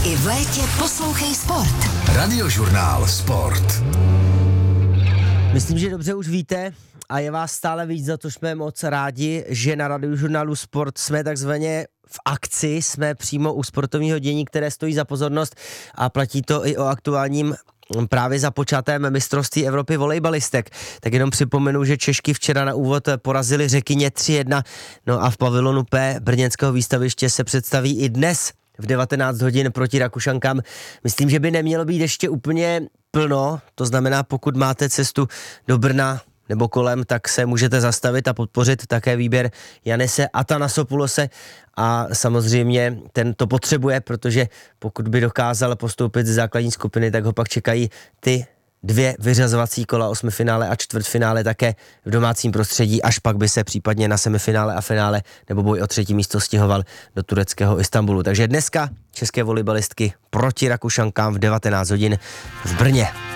I v létě poslouchej Sport. Radiožurnál Sport. Myslím, že dobře už víte a je vás stále víc, za to jsme moc rádi, že na Radiožurnálu Sport jsme takzvaně v akci, jsme přímo u sportovního dění, které stojí za pozornost a platí to i o aktuálním právě započatém mistrovství Evropy volejbalistek. Tak jenom připomenu, že Češky včera na úvod porazili Řekyně 3-1, no a v pavilonu P brněnského výstaviště se představí i dnes v 19 hodin proti Rakušankám. Myslím, že by nemělo být ještě úplně plno, to znamená, pokud máte cestu do Brna nebo kolem, tak se můžete zastavit a podpořit také výběr Janise Atanasopulose a samozřejmě ten to potřebuje, protože pokud by dokázal postoupit z základní skupiny, tak ho pak čekají ty 2 vyřazovací kola, 8finále a čtvrtfinále také v domácím prostředí, až pak by se případně na semifinále a finále nebo boj o 3. místo stěhoval do tureckého Istanbulu. Takže dneska české volejbalistky proti Rakušankám v 19 hodin v Brně.